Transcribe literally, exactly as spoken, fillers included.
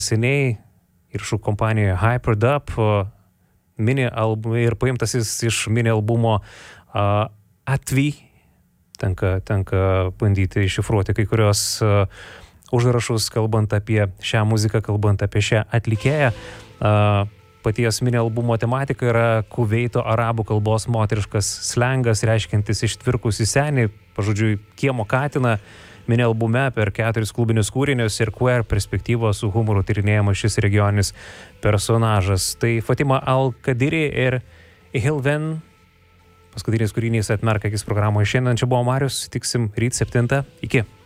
seniai ir šu kompanijoje Hyperdub mini album ir paimtas jis iš mini albumo uh, Atvy. Tenka, tenka bandyti iššifruoti kai kurios uh, užrašus, kalbant apie šią muziką, kalbant apie šią atlikėją. Uh, Paties mini albumo tematika yra Kuveito arabų kalbos moteriškas slengas, reiškiantis ištvirkusį senį, pažodžiui, kiemo katiną. Mini albume per keturis klubinius kūrinius ir queer perspektyvos su humoru tyrinėjamas šis regioninis personažas. Tai Fatima Al-Kadiri ir Hilven. Paskutinis kūrinys Atmerk akis programoje šiandien. Čia buvo Marius, tiksim ryt septintą. Iki.